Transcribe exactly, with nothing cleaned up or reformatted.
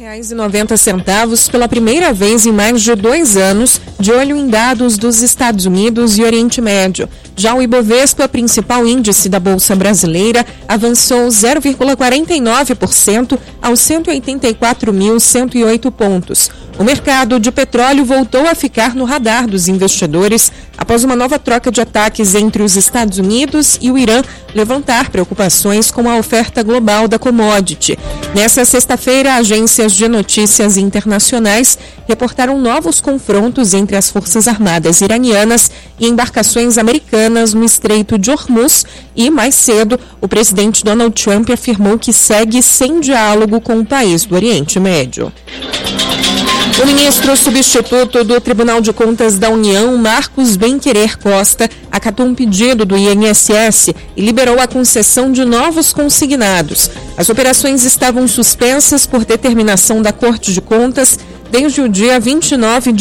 reais e noventa centavos pela primeira vez em mais de dois anos, de olho em dados dos Estados Unidos e Oriente Médio. Já o Ibovespa, principal índice da Bolsa Brasileira, avançou zero vírgula quarenta e nove por cento aos cento e oitenta e quatro mil cento e oito pontos. O mercado de petróleo voltou a ficar no radar dos investidores após uma nova troca de ataques entre os Estados Unidos e o Irã levantar preocupações com a oferta global da commodity. Nessa sexta-feira, agências de notícias internacionais reportaram novos confrontos entre as Forças Armadas iranianas e embarcações americanas no Estreito de Hormuz e, mais cedo, o presidente Donald Trump afirmou que segue sem diálogo com o país do Oriente Médio. O ministro substituto do Tribunal de Contas da União, Marcos Benquerer Costa, acatou um pedido do I N S S e liberou a concessão de novos consignados. As operações estavam suspensas por determinação da Corte de Contas desde o dia vinte e nove de